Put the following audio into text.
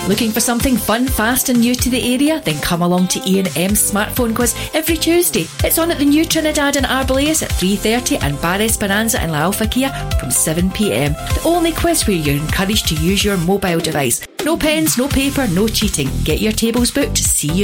Looking for something fun, fast and new to the area? Then come along to E&M's Smartphone Quiz every Tuesday. It's on at the new Trinidad and Arbolais at 3:30 and Bar Esperanza in La Alfa Kia from 7pm. The only quiz where you're encouraged to use your mobile device. No pens, no paper, no cheating. Get your tables booked. See you